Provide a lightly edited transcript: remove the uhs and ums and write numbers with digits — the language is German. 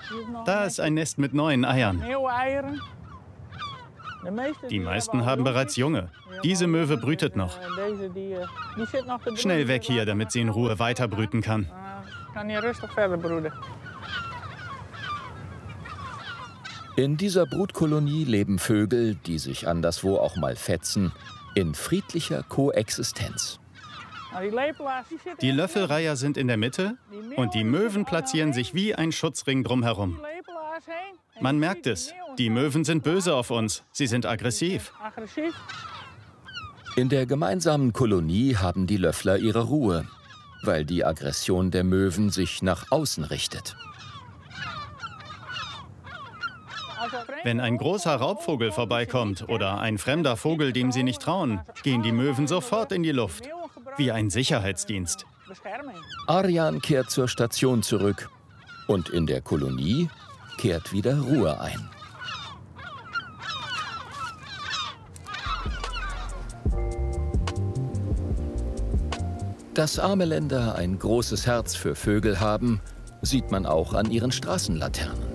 Da ist ein Nest mit 9 Eiern. Die meisten haben bereits Junge. Diese Möwe brütet noch. Schnell weg hier, damit sie in Ruhe weiterbrüten kann. In dieser Brutkolonie leben Vögel, die sich anderswo auch mal fetzen, in friedlicher Koexistenz. Die Löffelreiher sind in der Mitte und die Möwen platzieren sich wie ein Schutzring drumherum. Man merkt es, die Möwen sind böse auf uns, sie sind aggressiv. In der gemeinsamen Kolonie haben die Löffler ihre Ruhe, weil die Aggression der Möwen sich nach außen richtet. Wenn ein großer Raubvogel vorbeikommt oder ein fremder Vogel, dem sie nicht trauen, gehen die Möwen sofort in die Luft, wie ein Sicherheitsdienst. Arjan kehrt zur Station zurück und in der Kolonie kehrt wieder Ruhe ein. Dass arme Länder ein großes Herz für Vögel haben, sieht man auch an ihren Straßenlaternen.